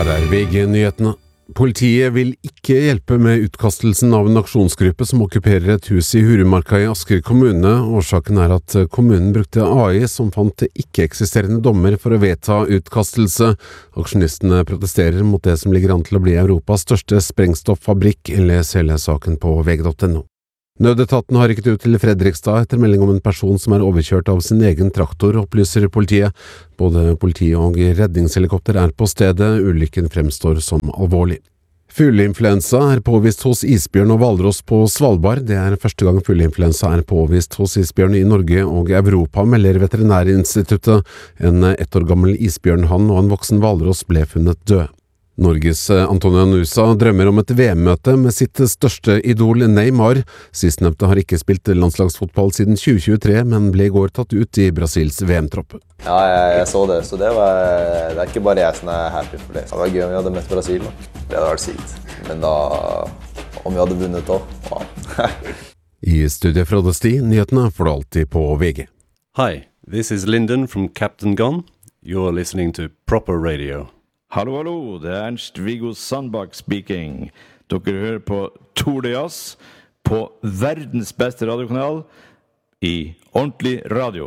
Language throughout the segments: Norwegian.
Her VG-nyhetene. Politiet vil ikke hjelpe med utkastelsen av en aksjonsgruppe som okkuperer et hus i Hurumarka i Asker kommune. Årsaken at kommunen brukte AI som fant ikke-eksisterende dommer for å vedta utkastelse. Aksjonistene protesterer mot det som ligger an til å bli Europas største sprengstoffabrikk. Les hele saken på vg.no. Nødetaten har rykket ut til Fredrikstad etter melding om en person som overkjørt av sin egen traktor, opplyser politiet. Både politi og redningshelikopter på stedet. Ulykken fremstår som alvorlig. Fugleinfluensa påvist hos isbjørn og hvalross på Svalbard. Det første gang fugleinfluensa påvist hos isbjørn i Norge og Europa, melder Veterinærinstituttet. En 1 år gammel isbjørnhann og en voksen hvalross ble funnet død. Norges Antonio Nusa drømmer om et VM-møte med sitt største idol Neymar. Sistnevnte har ikke spilt landslagsfotball siden 2023, men ble I går tatt ut I Brasils VM-tropp. Ja, jeg så det, så det ikke bare jeg som happy for det. Det var gøy om vi hadde møtt Brasil. Det hadde vært sykt. Men da, om vi hadde vunnet da, wow. I studiet fra Sti, nyhetene får du alltid på VG. Hi, this is Lyndon from Captain Gun. You're listening to Proper Radio. Hallo, hallo, det Ernst-Viggo Sandbakk speaking. Dere hører på Tour de Jazz på verdens beste radiokanal I ordentlig radio.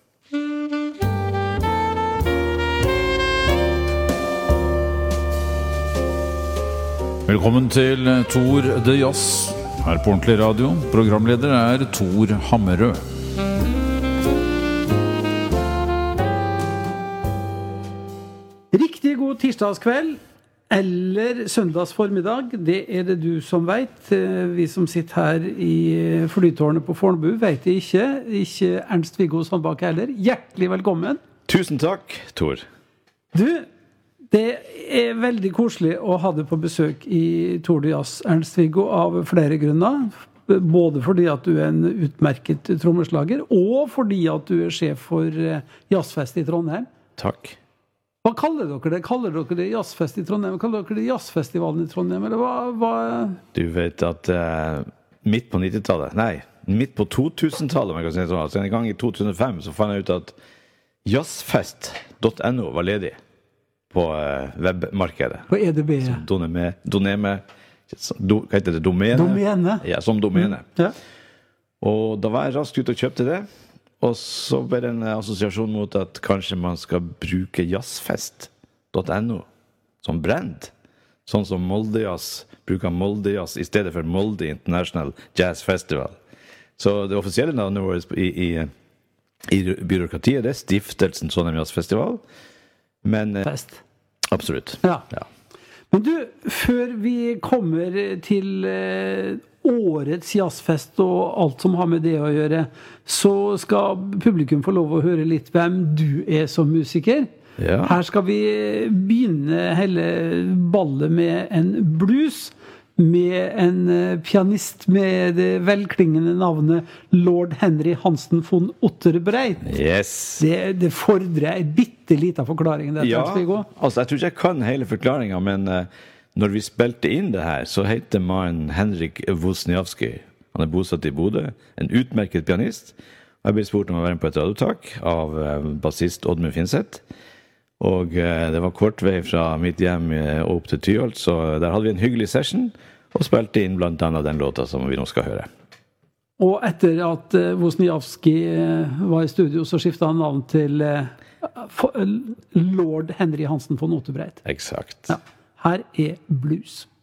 Velkommen til Tour de Jazz her på ordentlig radio. Programleder Tor Hammerød. Riktig god tirsdagskveld eller søndags formiddag, det det du som vet. Vi som sitter her I flytårnet på Fornebu vet det ikke Ernst-Viggo Sandbakk heller. Hjertelig velkommen. Tusen takk, Tor. Du, det veldig koselig å ha deg på besøk I Tour de Jazz, Ernst-Viggo, av flere grunner. Både fordi at du en utmerket trommeslager, og fordi at du sjef for jazzfest I Trondheim. Takk. Hva kaller dere det? Kaller dere det jazzfest I Trondheim? Kaller dere det jazzfestivalen I Trondheim? Eller hva? Du vet at midt på 90-tallet, nei, midt på 2000-tallet, man kan si sånn, altså en gang I 2005 så fant jeg ut at jazzfest.no var ledig på webmarkedet. På EDB. Doneme, hva heter det? Domene? Ja, som domene. Ja. Og da var jeg raskt ut og kjøpte det. Og så ble det en assosiasjon mot at kanskje man skal bruke jazzfest.no som brand. Sånn som Molde Jazz bruker Molde Jazz I stedet for Molde International Jazz Festival. Så det offisielle navnet vårt I byråkratiet det Stiftelsen Trondheim Jazzfestival. Men Fest. Absolutt. Ja. Men du, før vi kommer til årets jazzfest og alt som har med det å gjøre, så skal publikum få lov å høre litt hvem du som musiker. Ja. Her skal vi begynne hele ballet med en blues, med en pianist med det velklingende navnet Lord Henry Hansen von Otterbreit. Yes. Det fordrer en bitteliten forklaring. Ja, altså jeg tror ikke jeg kan hele forklaringen, men når vi spilte inn det her, så heter mannen Henrik Wozniacki. Han bosatt I Bodø, en utmerket pianist. Jeg ble spurt om å være med på et radiotak av bassist Oddmund Finseth. Og det var kort vei fra mitt hjem opp til Tyholt, så der hadde vi en hyggelig session, og spilte inn blant annet den låta som vi nå skal høre. Og etter at Wozniacki var I studio, så skiftet han navn til Lord Henry Hansen von Otterbreit. Exakt. Ja. Her blues.